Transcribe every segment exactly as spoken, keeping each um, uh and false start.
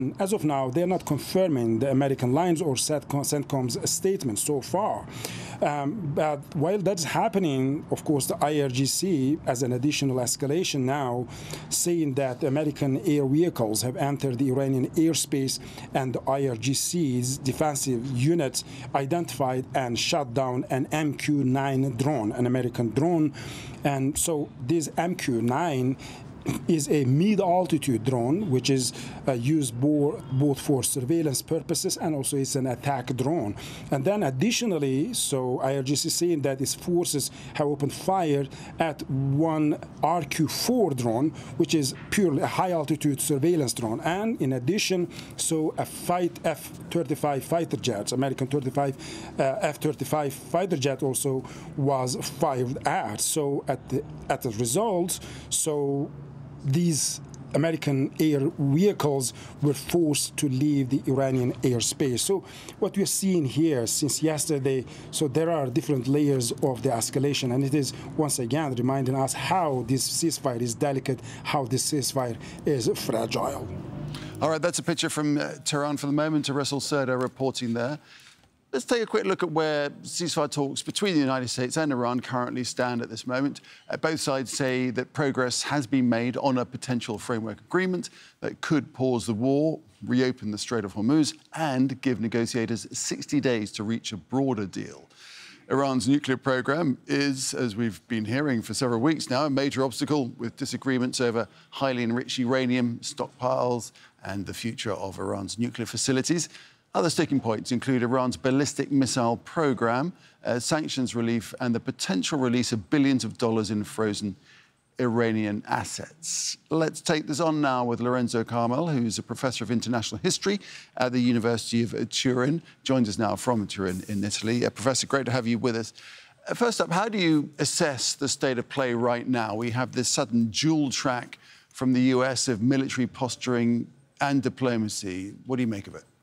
As of now, they're not confirming the American lines or CENTCOM's statement so far. Um, but while that's happening, of course, the I R G C, as an additional escalation now, saying that American air vehicles have entered the Iranian airspace and the I R G C's defensive units identified and shot down an M Q nine drone, an American drone. And so this M Q nine is a mid-altitude drone, which is uh, used bo both for surveillance purposes and also it's an attack drone. And then additionally, so I R G C is saying that its forces have opened fire at one R Q four drone, which is purely a high-altitude surveillance drone. And in addition, so a fight F thirty-five fighter jets, American thirty-five uh, F thirty-five fighter jet also was fired at. So at the, at the result, so these American air vehicles were forced to leave the Iranian airspace. So what we're seeing here since yesterday, so there are different layers of the escalation, and it is once again reminding us how this ceasefire is delicate, how this ceasefire is fragile. All right, that's a picture from uh, Tehran for the moment. Russell Serda reporting there. Let's take a quick look at where ceasefire talks between the United States and Iran currently stand at this moment. Uh, both sides say that progress has been made on a potential framework agreement that could pause the war, reopen the Strait of Hormuz, and give negotiators sixty days to reach a broader deal. Iran's nuclear program is, as we've been hearing for several weeks now, a major obstacle with disagreements over highly enriched uranium stockpiles and the future of Iran's nuclear facilities. Other sticking points include Iran's ballistic missile program, uh, sanctions relief, and the potential release of billions of dollars in frozen Iranian assets. Let's take this on now with Lorenzo Carmel, who's a professor of international history at the University of Turin. Joins us now from Turin in Italy. Uh, Professor, great to have you with us. Uh, first up, how do you assess the state of play right now? We have this sudden dual track from the U S of military posturing and diplomacy. What do you make of it?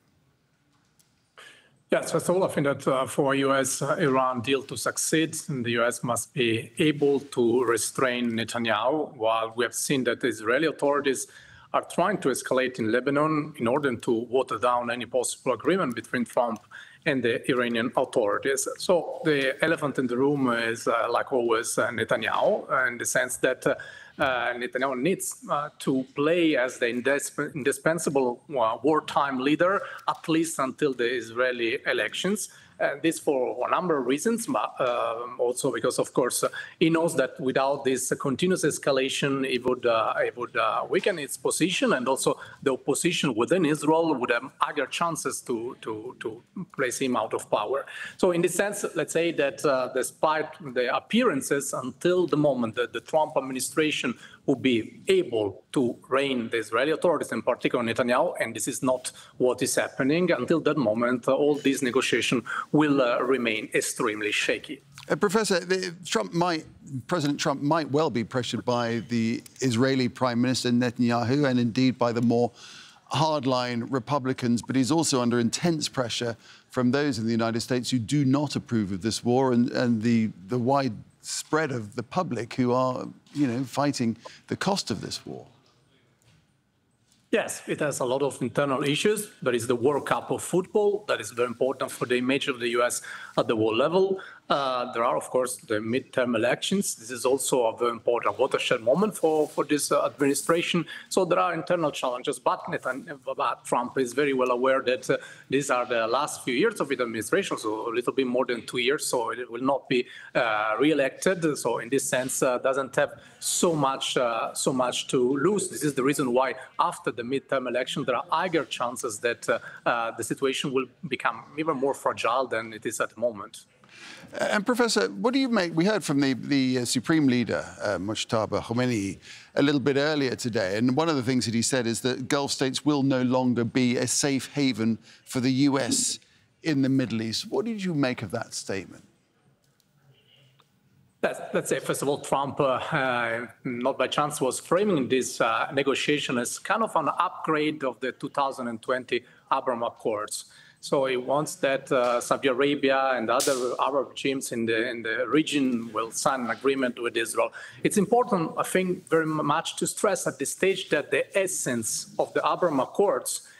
Yes, first of all, I think that uh, for a U S-Iran deal to succeed, the U S must be able to restrain Netanyahu, while we have seen that the Israeli authorities are trying to escalate in Lebanon in order to water down any possible agreement between Trump and the Iranian authorities. So the elephant in the room is, uh, like always, uh, Netanyahu, in the sense that uh, uh, Netanyahu needs uh, to play as the indisp indispensable uh, wartime leader, at least until the Israeli elections. And this for a number of reasons, but uh, also because, of course, uh, he knows that without this uh, continuous escalation, it would, uh, it would uh, weaken its position, and also the opposition within Israel would have higher chances to, to, to place him out of power. So in this sense, let's say that uh, despite the appearances, until the moment that the Trump administration would be able to rein the Israeli authorities, in particular Netanyahu, and this is not what is happening, until that moment, uh, all these negotiations will uh, remain extremely shaky. Uh, Professor, the, Trump might, President Trump might well be pressured by the Israeli Prime Minister Netanyahu and indeed by the more hardline Republicans, but he's also under intense pressure from those in the United States who do not approve of this war and, and the, the wide spread of the public who are, you know, fighting the cost of this war. Yes, it has a lot of internal issues. There is the World Cup of football that is very important for the image of the U S at the world level. Uh, there are, of course, the midterm elections. This is also a very important watershed moment for, for this uh, administration. So there are internal challenges, but, but Trump is very well aware that uh, these are the last few years of his administration, so a little bit more than two years, so it will not be uh, re-elected. So in this sense, uh, doesn't have so much, uh, so much to lose. This is the reason why after the midterm election, there are higher chances that uh, uh, the situation will become even more fragile than it is at the moment. And Professor, what do you make? We heard from the, the uh, Supreme Leader, uh, Mojtaba Khomeini, a little bit earlier today, and one of the things that he said is that Gulf states will no longer be a safe haven for the U S in the Middle East. What did you make of that statement? Let's, let's say, first of all, Trump, uh, uh, not by chance, was framing this uh, negotiation as kind of an upgrade of the two thousand twenty Abraham Accords. So he wants that uh, Saudi Arabia and other Arab regimes in the, in the region will sign an agreement with Israel. It's important, I think, very much to stress at this stage that the essence of the Abraham Accords